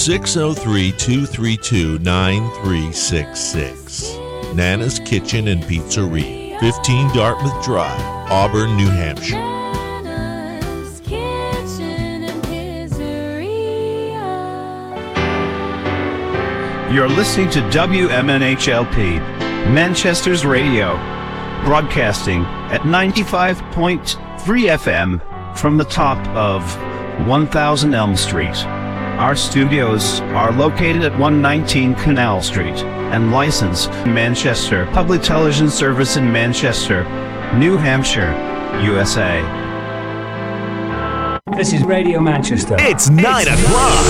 603-232-9366. Nana's Kitchen and Pizzeria, 15 Dartmouth Drive, Auburn, New Hampshire. Nana's Kitchen and Pizzeria. You're listening to WMNHLP, Manchester's radio, broadcasting at 95.3 FM from the top of 1000 Elm Street. Our studios are located at 119 Canal Street and licensed in Manchester Public Television Service in Manchester, New Hampshire, USA. This is Radio Manchester. It's 9 o'clock.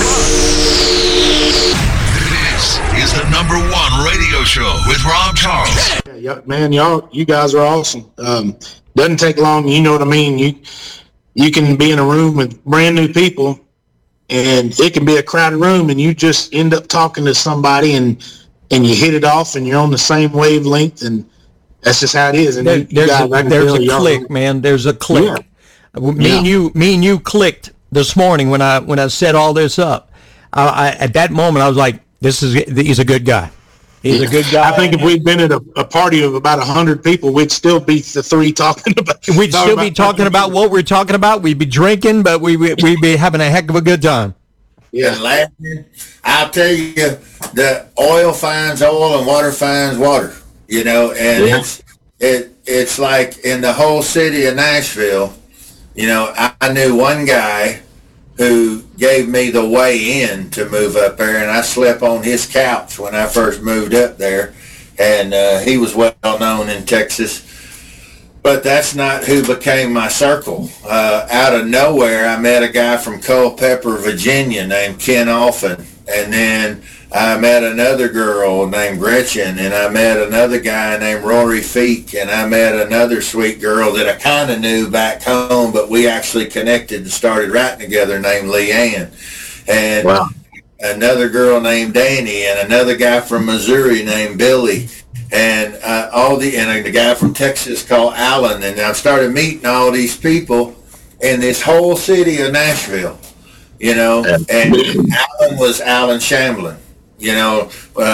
This is the number one radio show with Rob Charles. Yeah, man, you guys are awesome. Doesn't take long, you know what I mean? You can be in a room with brand new people, and it can be a crowded room, and you just end up talking to somebody, and you hit it off, and you're on the same wavelength, and that's just how it is. And there's a click, man. There's a click. Yeah. Me and you clicked this morning when I set all this up. At that moment, I was like, he's a good guy. He's a good guy. I think if we'd been at a party of about 100 people, we'd still be the three talking about. We'd still be talking about what we're talking about. We'd be drinking, but we'd be having a heck of a good time. Yeah, and laughing. I'll tell you, the oil finds oil and water finds water. You know, and it's like in the whole city of Nashville. You know, I knew one guy who gave me the way in to move up there, and I slept on his couch when I first moved up there, and he was well known in Texas. But that's not who became my circle. Out of nowhere, I met a guy from Culpeper, Virginia named Ken Alphin, and then I met another girl named Gretchen, and I met another guy named Rory Feek, and I met another sweet girl that I kind of knew back home, but we actually connected and started writing together named Leanne. And another girl named Danny, and another guy from Missouri named Billy, and and a guy from Texas called Alan. And I started meeting all these people in this whole city of Nashville, you know, and Alan was Alan Shamblin. You know,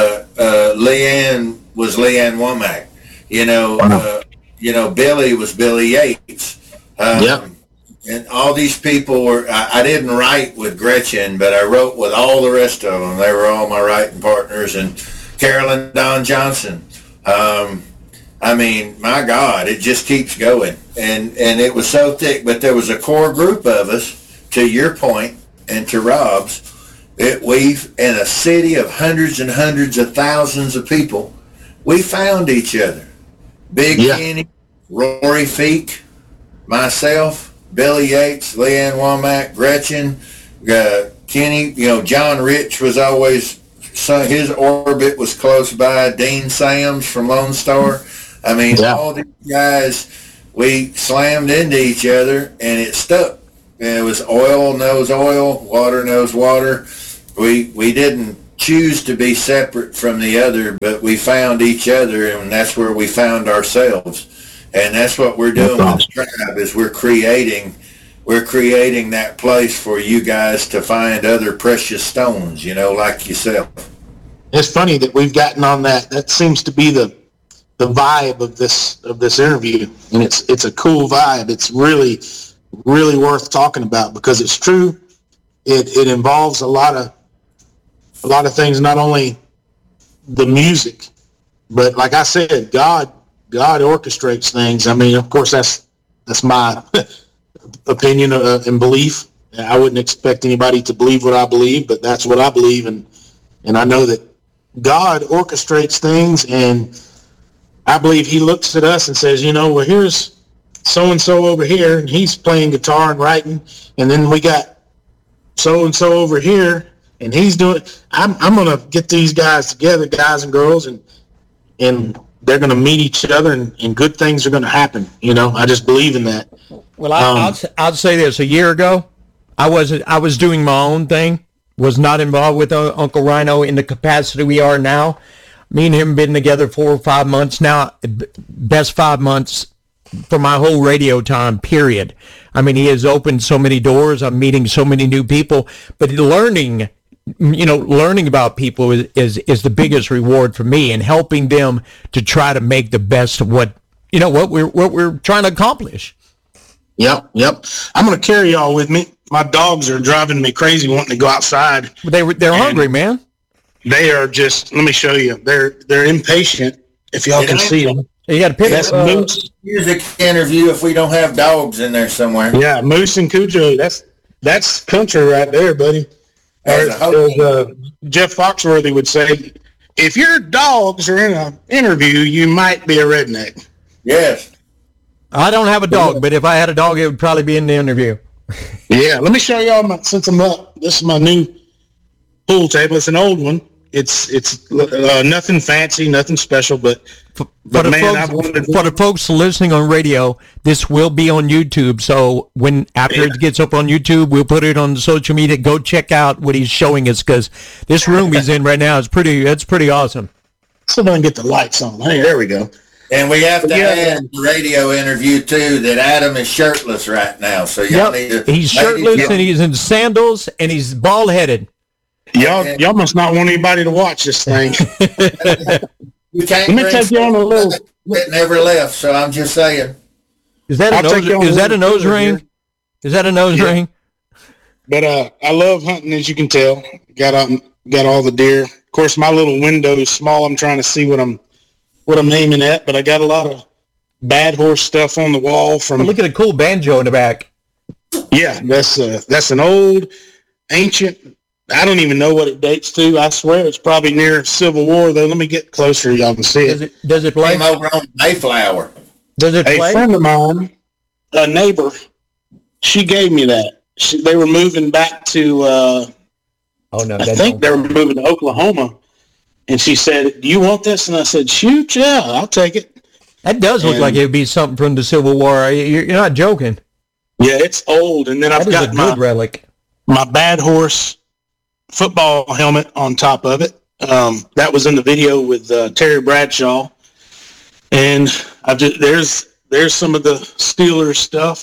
Leanne was Leanne Womack. You know, Billy was Billy Yates. And all these people were, I didn't write with Gretchen, but I wrote with all the rest of them. They were all my writing partners. And Carolyn Don Johnson. I mean, my God, it just keeps going. And it was so thick, but there was a core group of us, to your point and to Rob's, we've, in a city of hundreds and hundreds of thousands of people, we found each other. Big Kenny, Rory Feek, myself, Billy Yates, Leanne Womack, Gretchen, Kenny, you know, John Rich was always, his orbit was close by, Dean Sams from Lone Star. I mean, all these guys, we slammed into each other, and it stuck. And it was oil knows oil, water knows water. We didn't choose to be separate from the other, but we found each other, and that's where we found ourselves. And that's what we're doing with the tribe, is we're creating that place for you guys to find other precious stones, you know, like yourself. It's funny that we've gotten on that. That seems to be the vibe of this interview, and it's a cool vibe. It's really, really worth talking about because it's true. It involves a lot of things, not only the music, but like I said, God orchestrates things. I mean, of course, that's my opinion and belief. I wouldn't expect anybody to believe what I believe, but that's what I believe, and I know that God orchestrates things, and I believe he looks at us and says, you know, well, here's so-and-so over here, and he's playing guitar and writing, and then we got so-and-so over here, and he's doing, I'm going to get these guys together, guys and girls, and they're going to meet each other, and good things are going to happen. You know, I just believe in that. Well, I'll say this. A year ago, I was doing my own thing, was not involved with Uncle Rhino in the capacity we are now. Me and him been together 4 or 5 months now, best 5 months for my whole radio time, period. I mean, he has opened so many doors. I'm meeting so many new people, but learning learning about people is the biggest reward for me, and helping them to try to make the best of what we're trying to accomplish. Yep. I'm going to carry y'all with me. My dogs are driving me crazy wanting to go outside. They're hungry, man. They are just, let me show you. They're impatient, if y'all can see them. You got to pick That's Moose. Music interview if we don't have dogs in there somewhere. Yeah, Moose and Cujo. That's country right there, buddy. As Jeff Foxworthy would say, if your dogs are in an interview, you might be a redneck. Yes. I don't have a dog, but if I had a dog, it would probably be in the interview. Yeah, let me show y'all since I'm up. This is my new pool table. It's an old one. It's nothing fancy, nothing special, but for the folks listening on radio, this will be on YouTube. So after it gets up on YouTube, we'll put it on social media. Go check out what he's showing us, because this room he's in right now is pretty awesome. So don't get the lights on. Hey, there we go. And we have to add the radio interview too that Adam is shirtless right now. So y'all need to. He's shirtless and he's in sandals and he's bald headed. Y'all must not want anybody to watch this thing. You can't. Let me take you on a little. It never left, so I'm just saying. Is that a nose ring? Is that a nose ring? But I love hunting, as you can tell. Got all the deer. Of course, my little window is small. I'm trying to see what I'm aiming at, but I got a lot of bad horse stuff on the wall. Look at a cool banjo in the back. Yeah, that's an old, ancient. I don't even know what it dates to. I swear it's probably near Civil War, though. Let me get closer. Y'all can see it. Does it play? Came over on Mayflower. Does it play? A friend of mine, a neighbor, she gave me that. They were moving back to, I think they were moving to Oklahoma. And she said, "Do you want this?" And I said, "Shoot, yeah, I'll take it." That does look like it would be something from the Civil War. You're not joking. Yeah, it's old. And then I've got my relic. My bad horse football helmet on top of it. That was in the video with Terry Bradshaw. And there's some of the Steelers stuff.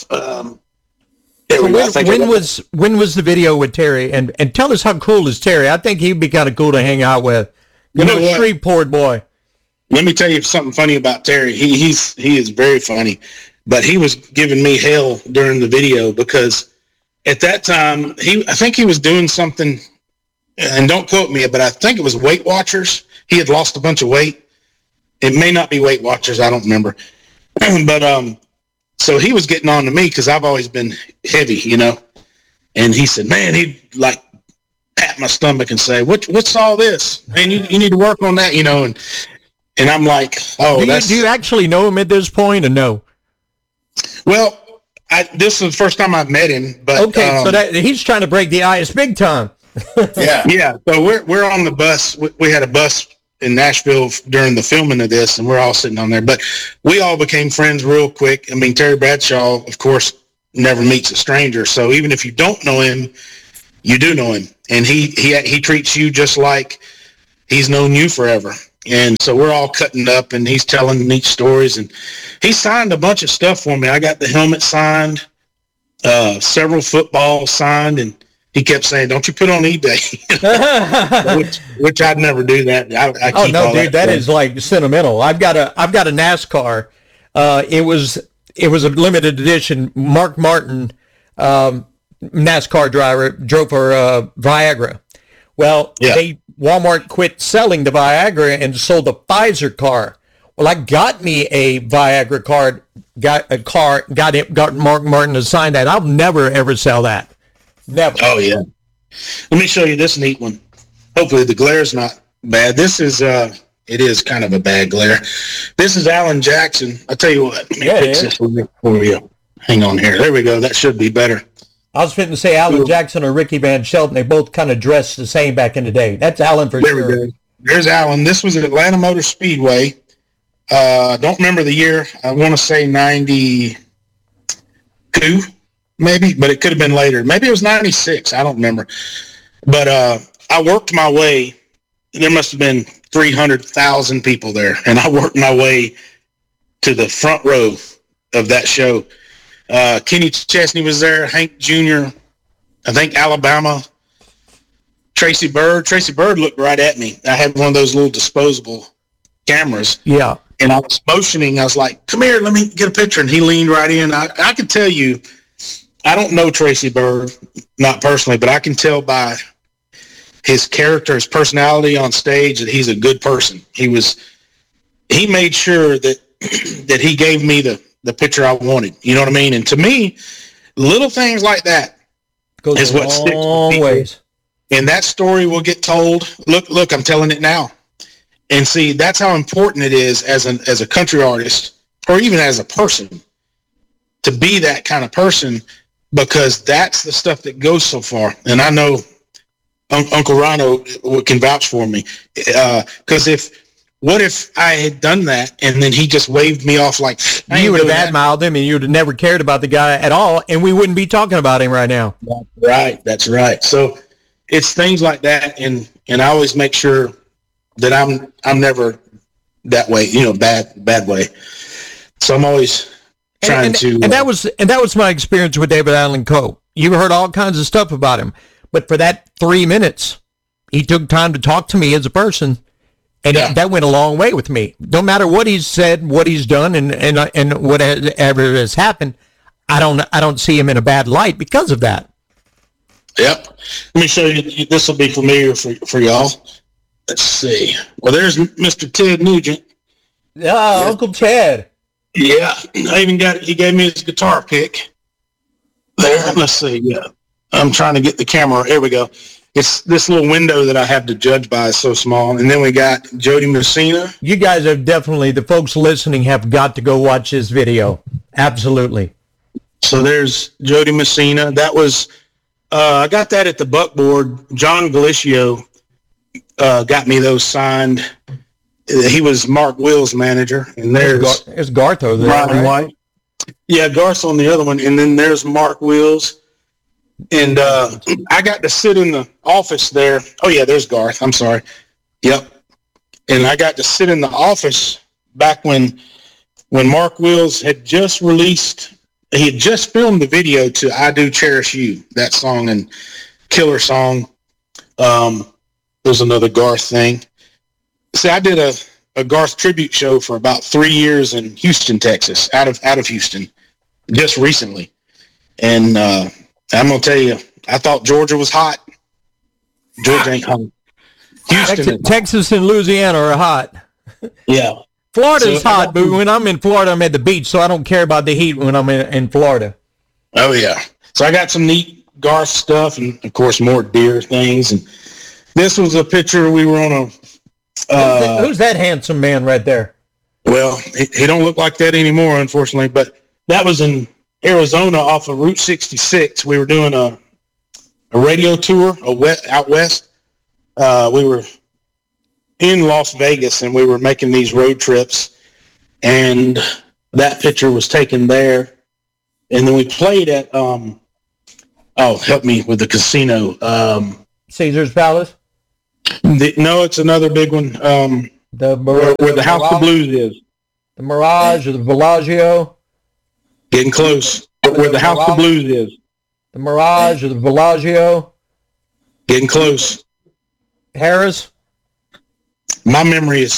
When was the video with Terry? And tell us how cool is Terry? I think he'd be kind of cool to hang out with. You know, Shreveport boy. Let me tell you something funny about Terry. He is very funny, but he was giving me hell during the video because at that time I think he was doing something, and don't quote me, but I think it was Weight Watchers. He had lost a bunch of weight. It may not be Weight Watchers. I don't remember. But so he was getting on to me because I've always been heavy, you know. And he said, man, he'd like pat my stomach and say, what's all this? Man, you need to work on that, you know. And I'm like, oh, do you actually know him at this point or no? Well, this is the first time I've met him. But okay, so he's trying to break the ice big time. Yeah. So we're on the bus. We had a bus in Nashville during the filming of this, and we're all sitting on there. But we all became friends real quick. I mean, Terry Bradshaw, of course, never meets a stranger. So even if you don't know him, you do know him, and he treats you just like he's known you forever. And so we're all cutting up, and he's telling neat stories, and he signed a bunch of stuff for me. I got the helmet signed, several footballs signed, and he kept saying, "Don't you put on eBay," which I'd never do that. I keep all dude, that is like sentimental. I've got a NASCAR. It was a limited edition. Mark Martin, NASCAR driver, drove for Viagra. Well, Walmart quit selling the Viagra and sold the Pfizer car. Well, I got me a Viagra card, got Mark Martin to sign that. I'll never ever sell that. Never. Oh yeah. Let me show you this neat one. Hopefully the glare's not bad. This is it is kind of a bad glare. This is Alan Jackson. I'll tell you what. Let me fix this for you. Hang on here. There we go. That should be better. I was fitting to say Alan Jackson or Ricky Van Shelton. They both kind of dressed the same back in the day. That's Alan for sure. There we go. There's Alan. This was at Atlanta Motor Speedway. Don't remember the year. I want to say 92, maybe, but it could have been later. Maybe it was 96. I don't remember. But I worked my way. There must have been 300,000 people there, and I worked my way to the front row of that show. Kenny Chesney was there, Hank Jr., I think Alabama, Tracy Bird looked right at me. I had one of those little disposable cameras. Yeah. And I was motioning. I was like, come here, let me get a picture. And he leaned right in. I can tell you, I don't know Tracy Bird, not personally, but I can tell by his character, his personality on stage, that he's a good person. He made sure that that he gave me the picture I wanted. You know what I mean? And to me, little things like that Goes is a what sticks with long people. ways. And that story will get told. Look, I'm telling it now. And see, that's how important it is as a country artist, or even as a person, to be that kind of person, because that's the stuff that goes so far. And I know Uncle Rhino can vouch for me. Because what if I had done that and then he just waved me off like, You would have admired him, and you would have never cared about the guy at all, and we wouldn't be talking about him right now. That's right. So it's things like that, and I always make sure that I'm never that way, bad way. So I'm always trying to. And that was my experience with David Allen Coe. You heard all kinds of stuff about him, but for that 3 minutes, he took time to talk to me as a person, and that went a long way with me. No matter what he's said, what he's done, and whatever has happened, I don't see him in a bad light because of that. Yep. Let me show you. This will be familiar for y'all. Let's see. Well, there's Mr. Ted Nugent. Yeah, Uncle Ted. Yeah, I even he gave me his guitar pick. There, let's see. Yeah, I'm trying to get the camera. Here we go. It's this little window that I have to judge by is so small. And then we got Jody Messina. You guys have definitely, the folks listening have got to go watch this video. Absolutely. So there's Jody Messina. That was, I got that at the Buckboard. John Galicio got me those signed. He was Mark Will's manager. And there's Garth over there. Ronnie White. Yeah, Garth's on the other one. And then there's Mark Wills. And I got to sit in the office there. Oh, yeah, there's Garth. I'm sorry. Yep. And I got to sit in the office back when Mark Wills had just released, he had just filmed the video to I Do Cherish You, that song and killer song. There's another Garth thing. See, I did a Garth tribute show for about 3 years in Houston, Texas, out of Houston, just recently. And I'm going to tell you, I thought Georgia was hot. Georgia ain't hot. Houston Texas and Louisiana are hot. Yeah. Florida's hot, but when I'm in Florida, I'm at the beach, so I don't care about the heat when I'm in Florida. Oh, yeah. So I got some neat Garth stuff and, of course, more deer things. And this was a picture we were on a... who's that handsome man right there? Well, he don't look like that anymore, unfortunately, but that was in Arizona off of Route 66. We were doing a radio tour out west. We were in Las Vegas, and we were making these road trips, and that picture was taken there. And then we played at, help me with the casino. Caesar's Palace? No, it's another big one. Where the House of Blues is. The Mirage or the Bellagio? Getting close. Where the House of Blues is. The Mirage or the Bellagio? Getting close. Harris? My memory is